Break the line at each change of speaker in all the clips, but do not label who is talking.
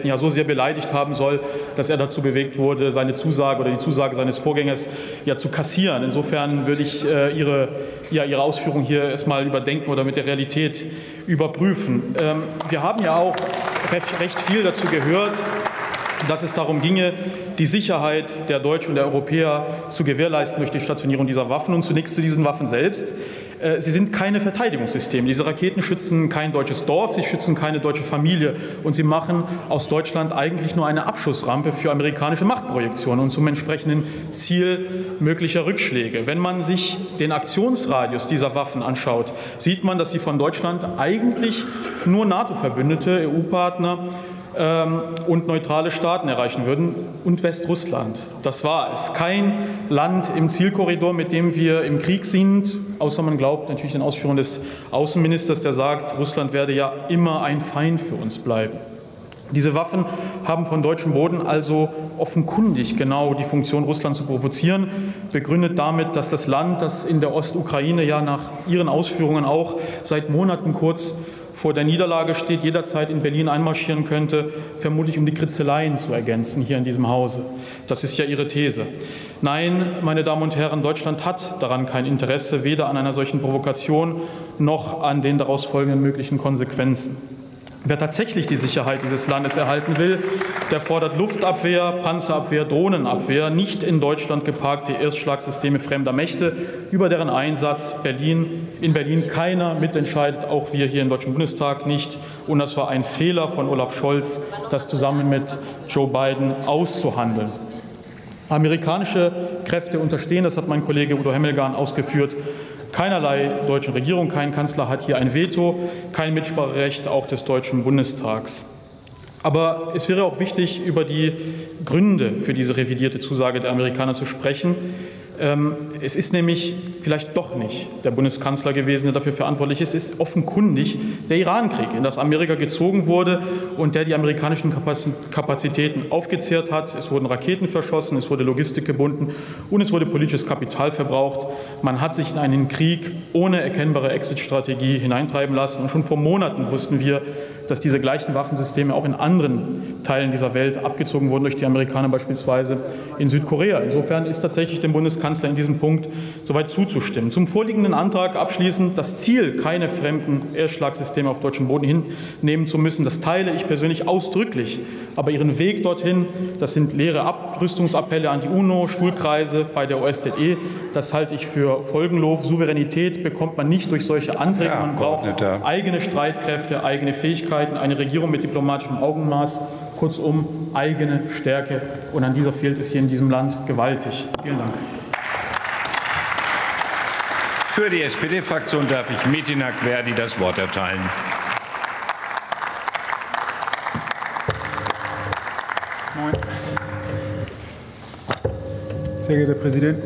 Präsidenten ja so sehr beleidigt haben soll, dass er dazu bewegt wurde, seine Zusage oder die Zusage seines Vorgängers ja zu kassieren. Insofern würde ich Ihre Ausführungen hier erstmal überdenken oder mit der Realität überprüfen. Wir haben ja auch recht viel dazu gehört, dass es darum ginge, die Sicherheit der Deutschen und der Europäer zu gewährleisten durch die Stationierung dieser Waffen. Und zunächst zu diesen Waffen selbst. Sie sind keine Verteidigungssysteme. Diese Raketen schützen kein deutsches Dorf, sie schützen keine deutsche Familie. Und sie machen aus Deutschland eigentlich nur eine Abschussrampe für amerikanische Machtprojektionen und zum entsprechenden Ziel möglicher Rückschläge. Wenn man sich den Aktionsradius dieser Waffen anschaut, sieht man, dass sie von Deutschland eigentlich nur NATO-Verbündete, EU-Partner und neutrale Staaten erreichen würden und Westrussland. Das war es. Kein Land im Zielkorridor, mit dem wir im Krieg sind, außer man glaubt natürlich den Ausführungen des Außenministers, der sagt, Russland werde ja immer ein Feind für uns bleiben. Diese Waffen haben von deutschem Boden also offenkundig genau die Funktion, Russland zu provozieren, begründet damit, dass das Land, das in der Ostukraine ja nach Ihren Ausführungen auch seit Monaten kurz vor der Niederlage steht, jederzeit in Berlin einmarschieren könnte, vermutlich um die Kritzeleien zu ergänzen hier in diesem Hause. Das ist ja Ihre These. Nein, meine Damen und Herren, Deutschland hat daran kein Interesse, weder an einer solchen Provokation noch an den daraus folgenden möglichen Konsequenzen. Wer tatsächlich die Sicherheit dieses Landes erhalten will, der fordert Luftabwehr, Panzerabwehr, Drohnenabwehr, nicht in Deutschland geparkte Erstschlagsysteme fremder Mächte, über deren Einsatz in Berlin keiner mitentscheidet, auch wir hier im Deutschen Bundestag nicht. Und das war ein Fehler von Olaf Scholz, das zusammen mit Joe Biden auszuhandeln. Amerikanische Kräfte unterstehen, das hat mein Kollege Udo Hemmelgarn ausgeführt, keinerlei deutschen Regierung, kein Kanzler hat hier ein Veto, kein Mitspracherecht auch des Deutschen Bundestags. Aber es wäre auch wichtig, über die Gründe für diese revidierte Zusage der Amerikaner zu sprechen. Es ist nämlich vielleicht doch nicht der Bundeskanzler gewesen, der dafür verantwortlich ist. Es ist offenkundig der Irankrieg, in das Amerika gezogen wurde und der die amerikanischen Kapazitäten aufgezehrt hat. Es wurden Raketen verschossen, es wurde Logistik gebunden und es wurde politisches Kapital verbraucht. Man hat sich in einen Krieg ohne erkennbare Exit-Strategie hineintreiben lassen. Und schon vor Monaten wussten wir, dass diese gleichen Waffensysteme auch in anderen Teilen dieser Welt abgezogen wurden, durch die Amerikaner beispielsweise in Südkorea. Insofern ist tatsächlich dem Bundeskanzler in diesem Punkt soweit zuzustimmen. Zum vorliegenden Antrag abschließend: Das Ziel, keine fremden Erstschlagssysteme auf deutschem Boden hinnehmen zu müssen, das teile ich persönlich ausdrücklich. Aber Ihren Weg dorthin, das sind leere Abrüstungsappelle an die UNO, Stuhlkreise bei der OSZE, das halte ich für folgenlos. Souveränität bekommt man nicht durch solche Anträge. Man braucht eigene Streitkräfte, eigene Fähigkeiten, eine Regierung mit diplomatischem Augenmaß, kurzum eigene Stärke. Und an dieser fehlt es hier in diesem Land gewaltig. Vielen Dank.
Für die SPD-Fraktion darf ich Metin Akverdi das Wort erteilen.
Moin. Sehr geehrter Herr Präsident.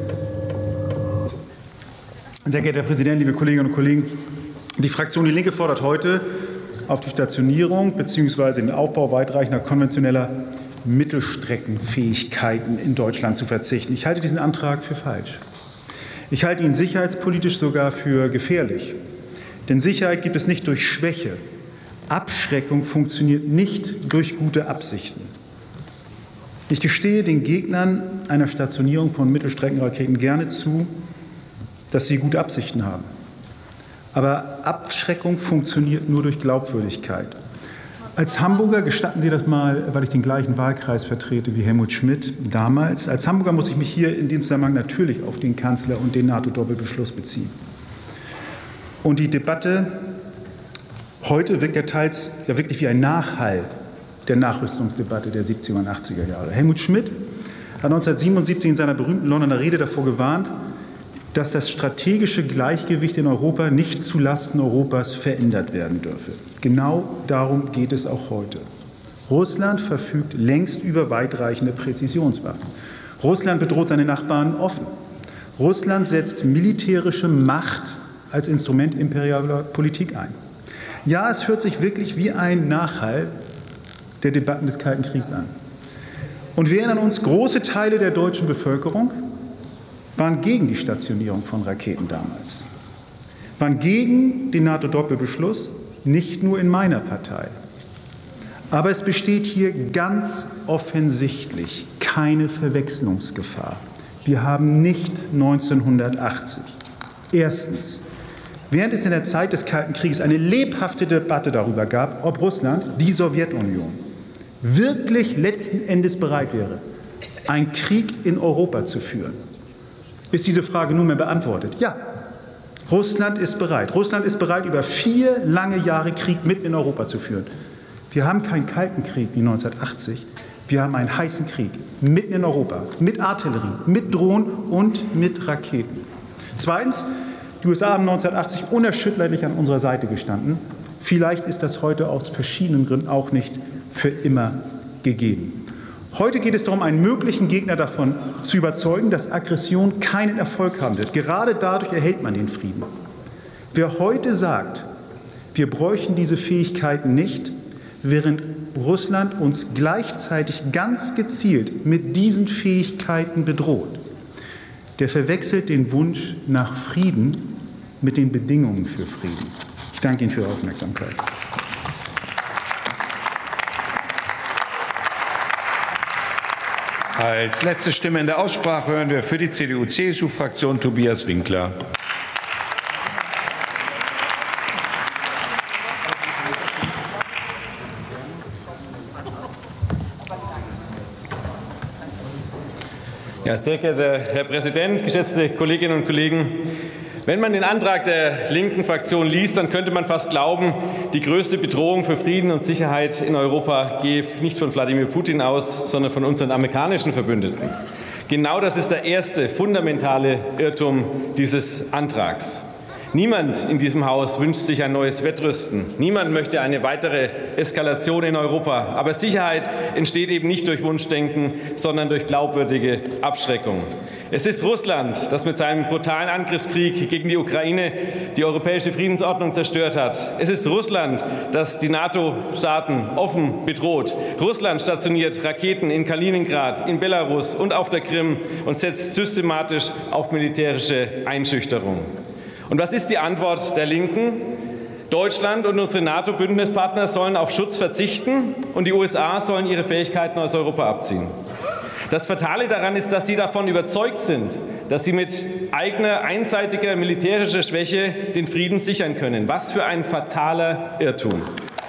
Sehr geehrter Herr Präsident, liebe Kolleginnen und Kollegen! Die Fraktion Die Linke fordert heute, auf die Stationierung bzw. den Aufbau weitreichender konventioneller Mittelstreckenfähigkeiten in Deutschland zu verzichten. Ich halte diesen Antrag für falsch. Ich halte ihn sicherheitspolitisch sogar für gefährlich. Denn Sicherheit gibt es nicht durch Schwäche. Abschreckung funktioniert nicht durch gute Absichten. Ich gestehe den Gegnern einer Stationierung von Mittelstreckenraketen gerne zu, dass sie gute Absichten haben. Aber Abschreckung funktioniert nur durch Glaubwürdigkeit. Als Hamburger, gestatten Sie das mal, weil ich den gleichen Wahlkreis vertrete wie Helmut Schmidt damals, als Hamburger muss ich mich hier in dem Zusammenhang natürlich auf den Kanzler und den NATO-Doppelbeschluss beziehen. Und die Debatte heute wirkt ja teils ja wirklich wie ein Nachhall der Nachrüstungsdebatte der 70er und 80er Jahre. Helmut Schmidt hat 1977 in seiner berühmten Londoner Rede davor gewarnt, dass das strategische Gleichgewicht in Europa nicht zulasten Europas verändert werden dürfe. Genau darum geht es auch heute. Russland verfügt längst über weitreichende Präzisionswaffen. Russland bedroht seine Nachbarn offen. Russland setzt militärische Macht als Instrument imperialer Politik ein. Ja, es hört sich wirklich wie ein Nachhall der Debatten des Kalten Kriegs an. Und wir erinnern uns, große Teile der deutschen Bevölkerung waren gegen die Stationierung von Raketen damals, waren gegen den NATO-Doppelbeschluss, nicht nur in meiner Partei. Aber es besteht hier ganz offensichtlich keine Verwechslungsgefahr. Wir haben nicht 1980. Erstens, während es in der Zeit des Kalten Krieges eine lebhafte Debatte darüber gab, ob Russland, die Sowjetunion, wirklich letzten Endes bereit wäre, einen Krieg in Europa zu führen, ist diese Frage nunmehr beantwortet. Ja, Russland ist bereit. Russland ist bereit, über 4 lange Jahre Krieg mitten in Europa zu führen. Wir haben keinen Kalten Krieg wie 1980. Wir haben einen heißen Krieg mitten in Europa, mit Artillerie, mit Drohnen und mit Raketen. Zweitens, die USA haben 1980 unerschütterlich an unserer Seite gestanden. Vielleicht ist das heute aus verschiedenen Gründen auch nicht für immer gegeben. Heute geht es darum, einen möglichen Gegner davon zu überzeugen, dass Aggression keinen Erfolg haben wird. Gerade dadurch erhält man den Frieden. Wer heute sagt, wir bräuchten diese Fähigkeiten nicht, während Russland uns gleichzeitig ganz gezielt mit diesen Fähigkeiten bedroht, der verwechselt den Wunsch nach Frieden mit den Bedingungen für Frieden. Ich danke Ihnen für Ihre Aufmerksamkeit.
Als letzte Stimme in der Aussprache hören wir für die CDU-CSU-Fraktion Tobias Winkler.
Ja, sehr geehrter Herr Präsident, geschätzte Kolleginnen und Kollegen! Wenn man den Antrag der linken Fraktion liest, dann könnte man fast glauben, die größte Bedrohung für Frieden und Sicherheit in Europa gehe nicht von Wladimir Putin aus, sondern von unseren amerikanischen Verbündeten. Genau das ist der erste fundamentale Irrtum dieses Antrags. Niemand in diesem Haus wünscht sich ein neues Wettrüsten. Niemand möchte eine weitere Eskalation in Europa. Aber Sicherheit entsteht eben nicht durch Wunschdenken, sondern durch glaubwürdige Abschreckung. Es ist Russland, das mit seinem brutalen Angriffskrieg gegen die Ukraine die europäische Friedensordnung zerstört hat. Es ist Russland, das die NATO-Staaten offen bedroht. Russland stationiert Raketen in Kaliningrad, in Belarus und auf der Krim und setzt systematisch auf militärische Einschüchterung. Und was ist die Antwort der Linken? Deutschland und unsere NATO-Bündnispartner sollen auf Schutz verzichten und die USA sollen ihre Fähigkeiten aus Europa abziehen. Das Fatale daran ist, dass sie davon überzeugt sind, dass sie mit eigener einseitiger militärischer Schwäche den Frieden sichern können. Was für ein fataler Irrtum.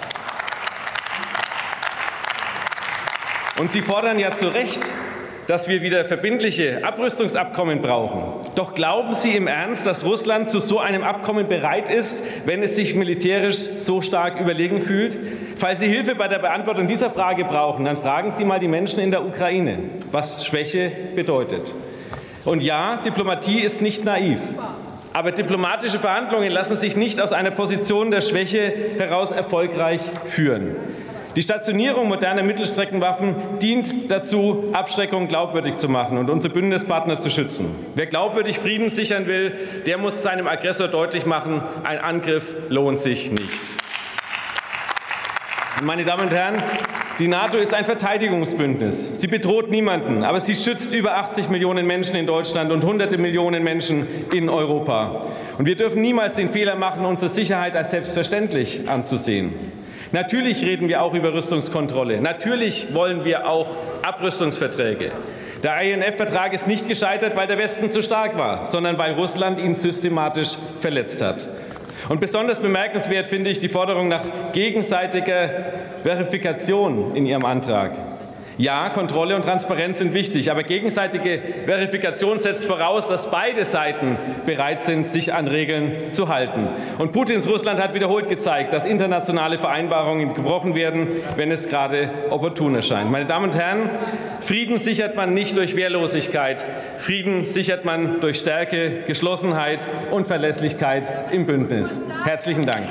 Und sie fordern ja zu Recht, dass wir wieder verbindliche Abrüstungsabkommen brauchen. Doch glauben Sie im Ernst, dass Russland zu so einem Abkommen bereit ist, wenn es sich militärisch so stark überlegen fühlt? Falls Sie Hilfe bei der Beantwortung dieser Frage brauchen, dann fragen Sie mal die Menschen in der Ukraine, was Schwäche bedeutet. Und ja, Diplomatie ist nicht naiv. Aber diplomatische Verhandlungen lassen sich nicht aus einer Position der Schwäche heraus erfolgreich führen. Die Stationierung moderner Mittelstreckenwaffen dient dazu, Abschreckung glaubwürdig zu machen und unsere Bündnispartner zu schützen. Wer glaubwürdig Frieden sichern will, der muss seinem Aggressor deutlich machen, ein Angriff lohnt sich nicht. Meine Damen und Herren, die NATO ist ein Verteidigungsbündnis. Sie bedroht niemanden, aber sie schützt über 80 Millionen Menschen in Deutschland und hunderte Millionen Menschen in Europa. Und wir dürfen niemals den Fehler machen, unsere Sicherheit als selbstverständlich anzusehen. Natürlich reden wir auch über Rüstungskontrolle. Natürlich wollen wir auch Abrüstungsverträge. Der INF-Vertrag ist nicht gescheitert, weil der Westen zu stark war, sondern weil Russland ihn systematisch verletzt hat. Und besonders bemerkenswert finde ich die Forderung nach gegenseitiger Verifikation in Ihrem Antrag. Ja, Kontrolle und Transparenz sind wichtig, aber gegenseitige Verifikation setzt voraus, dass beide Seiten bereit sind, sich an Regeln zu halten. Und Putins Russland hat wiederholt gezeigt, dass internationale Vereinbarungen gebrochen werden, wenn es gerade opportun erscheint. Meine Damen und Herren, Frieden sichert man nicht durch Wehrlosigkeit. Frieden sichert man durch Stärke, Geschlossenheit und Verlässlichkeit im Bündnis. Herzlichen Dank.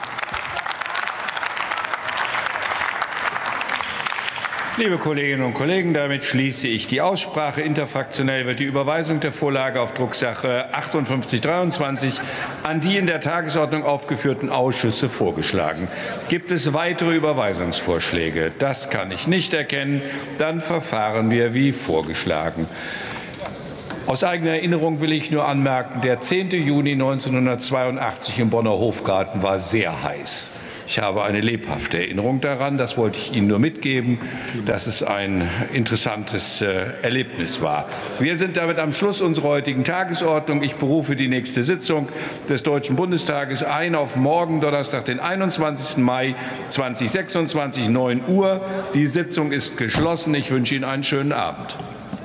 Liebe Kolleginnen und Kollegen, damit schließe ich die Aussprache. Interfraktionell wird die Überweisung der Vorlage auf Drucksache 5823 an die in der Tagesordnung aufgeführten Ausschüsse vorgeschlagen. Gibt es weitere Überweisungsvorschläge? Das kann ich nicht erkennen. Dann verfahren wir wie vorgeschlagen. Aus eigener Erinnerung will ich nur anmerken, der 10. Juni 1982 im Bonner Hofgarten war sehr heiß. ich habe eine lebhafte Erinnerung daran. Das wollte ich Ihnen nur mitgeben, dass es ein interessantes Erlebnis war. Wir sind damit am Schluss unserer heutigen Tagesordnung. Ich berufe die nächste Sitzung des Deutschen Bundestages ein auf morgen, Donnerstag, den 21. Mai 2026, 9 Uhr. Die Sitzung ist geschlossen. Ich wünsche Ihnen einen schönen Abend.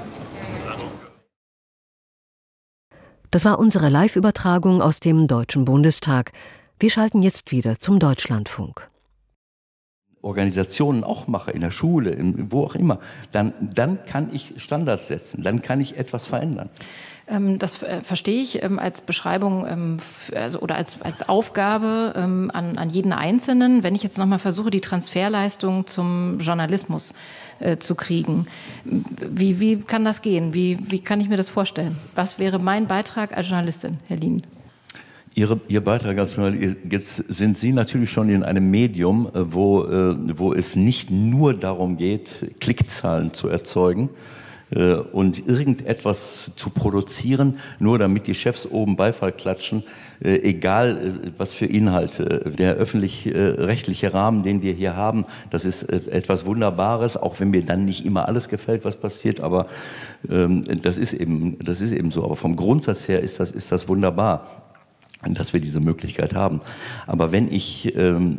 Das war unsere Live-Übertragung aus dem Deutschen Bundestag. Wir schalten jetzt wieder zum Deutschlandfunk.
Organisationen auch mache, in der Schule, wo auch immer, dann kann ich Standards setzen, dann kann ich etwas verändern.
Das verstehe ich als Beschreibung oder als Aufgabe an jeden Einzelnen. Wenn ich jetzt nochmal versuche, die Transferleistung zum Journalismus zu kriegen, wie kann das gehen? Wie kann ich mir das vorstellen? Was wäre mein Beitrag als Journalistin, Herr Lien?
Ihr Beitrag als Journalist, jetzt sind Sie natürlich schon in einem Medium, wo es nicht nur darum geht, Klickzahlen zu erzeugen und irgendetwas zu produzieren, nur damit die Chefs oben Beifall klatschen, egal was für Inhalte. Der öffentlich-rechtliche Rahmen, den wir hier haben, das ist etwas Wunderbares, auch wenn mir dann nicht immer alles gefällt, was passiert, aber das ist eben so. Aber vom Grundsatz her ist das wunderbar, dass wir diese Möglichkeit haben. Aber wenn ich,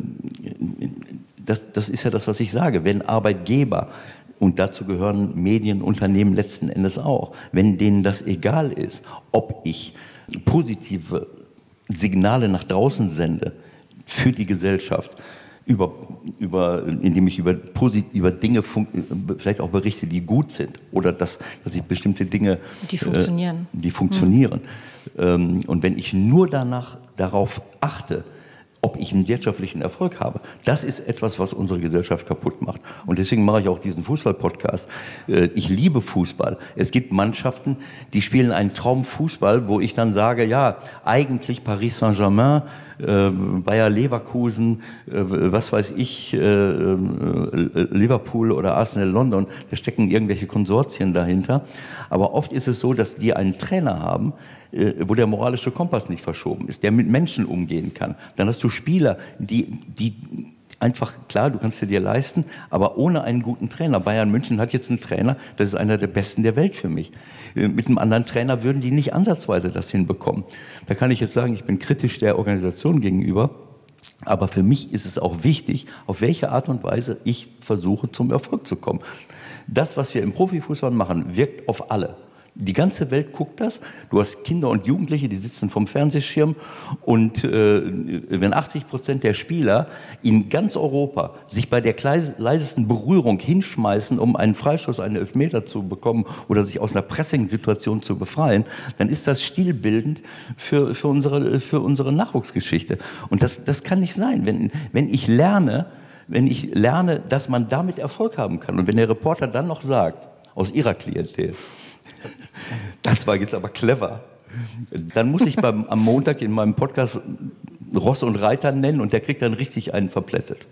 das ist ja das, was ich sage, wenn Arbeitgeber, und dazu gehören Medienunternehmen letzten Endes auch, wenn denen das egal ist, ob ich positive Signale nach draußen sende für die Gesellschaft, indem ich über Dinge vielleicht auch berichte, die gut sind, oder dass ich bestimmte Dinge, die funktionieren. Und wenn ich nur darauf achte, ob ich einen wirtschaftlichen Erfolg habe, das ist etwas, was unsere Gesellschaft kaputt macht. Und deswegen mache ich auch diesen Fußball-Podcast. Ich liebe Fußball. Es gibt Mannschaften, die spielen einen Traumfußball, wo ich dann sage, ja, eigentlich Paris Saint-Germain, Bayer Leverkusen, was weiß ich, Liverpool oder Arsenal London, da stecken irgendwelche Konsortien dahinter. Aber oft ist es so, dass die einen Trainer haben, wo der moralische Kompass nicht verschoben ist, der mit Menschen umgehen kann. Dann hast du Spieler, die einfach, klar, du kannst dir leisten, aber ohne einen guten Trainer. Bayern München hat jetzt einen Trainer, das ist einer der besten der Welt für mich. Mit einem anderen Trainer würden die nicht ansatzweise das hinbekommen. Da kann ich jetzt sagen, ich bin kritisch der Organisation gegenüber, aber für mich ist es auch wichtig, auf welche Art und Weise ich versuche, zum Erfolg zu kommen. Das, was wir im Profifußball machen, wirkt auf alle. Die ganze Welt guckt das. Du hast Kinder und Jugendliche, die sitzen vom Fernsehschirm, und wenn 80% der Spieler in ganz Europa sich bei der leisesten Berührung hinschmeißen, um einen Freistoß, einen Elfmeter zu bekommen oder sich aus einer Pressing-Situation zu befreien, dann ist das stilbildend für unsere Nachwuchsgeschichte. Und das kann nicht sein. Wenn ich lerne, dass man damit Erfolg haben kann, und wenn der Reporter dann noch sagt, aus ihrer Klientel, das war jetzt aber clever, dann muss ich am Montag in meinem Podcast Ross und Reiter nennen, und der kriegt dann richtig einen verplättet.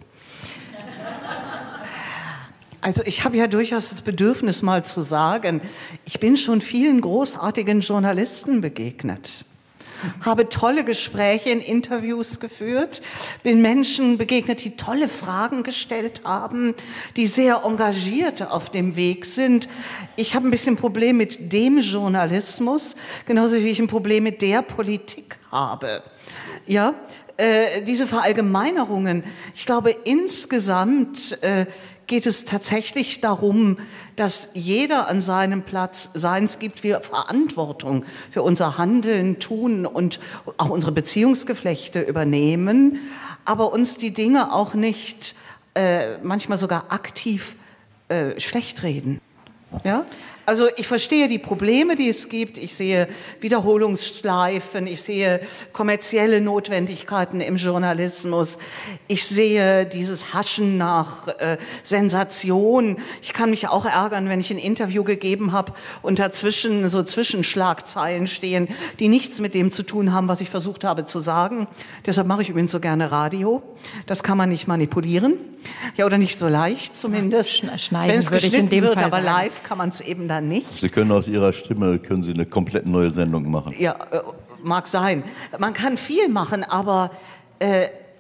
Also ich habe ja durchaus das Bedürfnis, mal zu sagen, ich bin schon vielen großartigen Journalisten begegnet. Habe tolle Gespräche in Interviews geführt, bin Menschen begegnet, die tolle Fragen gestellt haben, die sehr engagiert auf dem Weg sind. Ich habe ein bisschen ein Problem mit dem Journalismus, genauso wie ich ein Problem mit der Politik habe. Ja, diese Verallgemeinerungen, ich glaube, insgesamt geht es tatsächlich darum, dass jeder an seinem Platz seins gibt, wir Verantwortung für unser Handeln, Tun und auch unsere Beziehungsgeflechte übernehmen, aber uns die Dinge auch nicht manchmal sogar aktiv schlecht reden. Ja? Also ich verstehe die Probleme, die es gibt. Ich sehe Wiederholungsschleifen, ich sehe kommerzielle Notwendigkeiten im Journalismus. Ich sehe dieses Haschen nach Sensation. Ich kann mich auch ärgern, wenn ich ein Interview gegeben habe und dazwischen so Zwischenschlagzeilen stehen, die nichts mit dem zu tun haben, was ich versucht habe zu sagen. Deshalb mache ich übrigens so gerne Radio. Das kann man nicht manipulieren. Ja, oder nicht so leicht zumindest.
Schneiden
wenn es
würde ich in dem
wird,
Fall
aber
sagen.
live kann man es eben dann nicht.
Sie können aus Ihrer Stimme eine komplett neue Sendung machen.
Ja, mag sein. Man kann viel machen, aber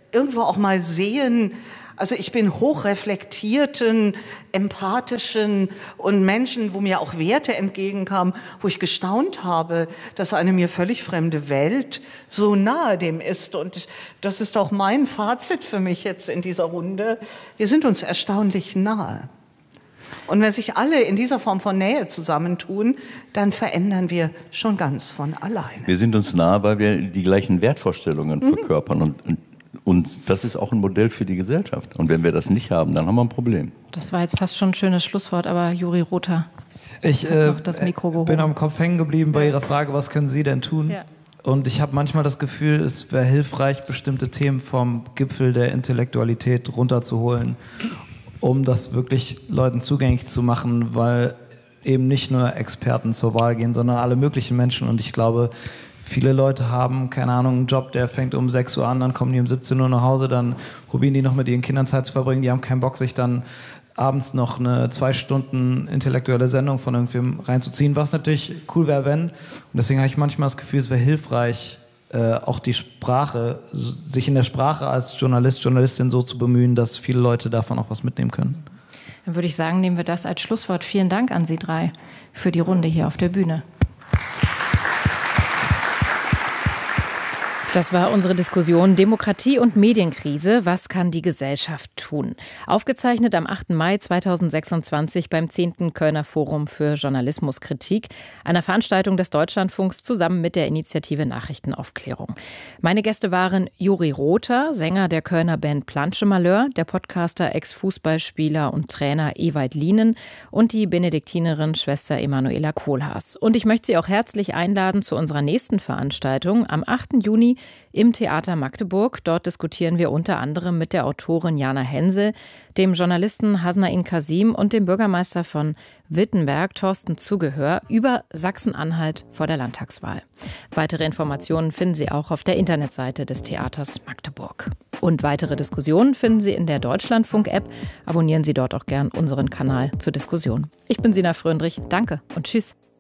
irgendwo auch mal sehen. Also ich bin hochreflektierten, empathischen und Menschen, wo mir auch Werte entgegenkamen, wo ich gestaunt habe, dass eine mir völlig fremde Welt so nahe dem ist. Und das ist auch mein Fazit für mich jetzt in dieser Runde. Wir sind uns erstaunlich nahe. Und wenn sich alle in dieser Form von Nähe zusammentun, dann verändern wir schon ganz von alleine.
Wir sind uns nahe, weil wir die gleichen Wertvorstellungen verkörpern. Und das ist auch ein Modell für die Gesellschaft. Und wenn wir das nicht haben, dann haben wir ein Problem.
Das war jetzt fast schon ein schönes Schlusswort, aber Juri Rother
ich
noch das Mikro gehoben.
Bin am Kopf hängen geblieben bei Ihrer Frage, was können Sie denn tun?
Ja.
Und ich habe manchmal das Gefühl, es wäre hilfreich, bestimmte Themen vom Gipfel der Intellektualität runterzuholen, um das wirklich Leuten zugänglich zu machen, weil eben nicht nur Experten zur Wahl gehen, sondern alle möglichen Menschen. Und ich glaube, viele Leute haben, keine Ahnung, einen Job, der fängt um 6 Uhr an, dann kommen die um 17 Uhr nach Hause, dann probieren die noch mit ihren Kindern Zeit zu verbringen, die haben keinen Bock, sich dann abends noch eine 2 Stunden intellektuelle Sendung von irgendwem reinzuziehen, was natürlich cool wäre, wenn. Und deswegen habe ich manchmal das Gefühl, es wäre hilfreich, auch die Sprache, sich in der Sprache als Journalist, Journalistin so zu bemühen, dass viele Leute davon auch was mitnehmen können.
Dann würde ich sagen, nehmen wir das als Schlusswort. Vielen Dank an Sie drei für die Runde hier auf der Bühne. Das war unsere Diskussion Demokratie und Medienkrise. Was kann die Gesellschaft tun? Aufgezeichnet am 8. Mai 2026 beim 10. Kölner Forum für Journalismuskritik, einer Veranstaltung des Deutschlandfunks zusammen mit der Initiative Nachrichtenaufklärung. Meine Gäste waren Juri Rother, Sänger der Kölner Band Planche Malheur, der Podcaster, Ex-Fußballspieler und Trainer Ewald Lienen und die Benediktinerin Schwester Emanuela Kohlhaas. Und ich möchte Sie auch herzlich einladen zu unserer nächsten Veranstaltung am 8. Juni im Theater Magdeburg. Dort diskutieren wir unter anderem mit der Autorin Jana Hensel, dem Journalisten Hasnain Kasim und dem Bürgermeister von Wittenberg, Thorsten Zugehör, über Sachsen-Anhalt vor der Landtagswahl. Weitere Informationen finden Sie auch auf der Internetseite des Theaters Magdeburg. Und weitere Diskussionen finden Sie in der Deutschlandfunk-App. Abonnieren Sie dort auch gern unseren Kanal zur Diskussion. Ich bin Sina Fröndrich. Danke und tschüss.